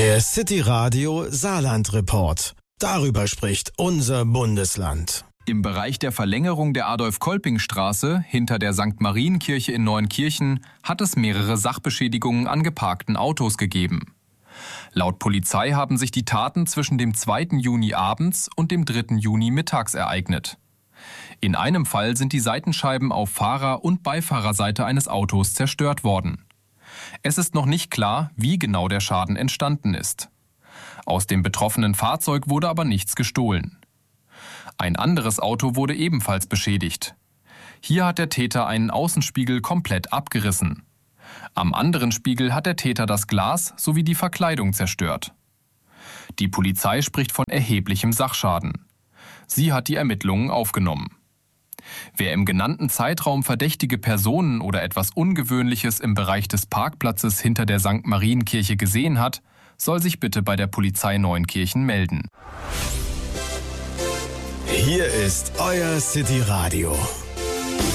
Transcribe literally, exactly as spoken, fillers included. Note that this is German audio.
Der City Radio Saarland Report. Darüber spricht unser Bundesland. Im Bereich der Verlängerung der Adolf-Kolping-Straße hinter der Sankt Marienkirche in Neunkirchen hat es mehrere Sachbeschädigungen an geparkten Autos gegeben. Laut Polizei haben sich die Taten zwischen dem zweiten Juni abends und dem dritten Juni mittags ereignet. In einem Fall sind die Seitenscheiben auf Fahrer- und Beifahrerseite eines Autos zerstört worden. Es ist noch nicht klar, wie genau der Schaden entstanden ist. Aus dem betroffenen Fahrzeug wurde aber nichts gestohlen. Ein anderes Auto wurde ebenfalls beschädigt. Hier hat der Täter einen Außenspiegel komplett abgerissen. Am anderen Spiegel hat der Täter das Glas sowie die Verkleidung zerstört. Die Polizei spricht von erheblichem Sachschaden. Sie hat die Ermittlungen aufgenommen. Wer im genannten Zeitraum verdächtige Personen oder etwas Ungewöhnliches im Bereich des Parkplatzes hinter der Sankt Marienkirche gesehen hat, soll sich bitte bei der Polizei Neunkirchen melden. Hier ist euer City Radio.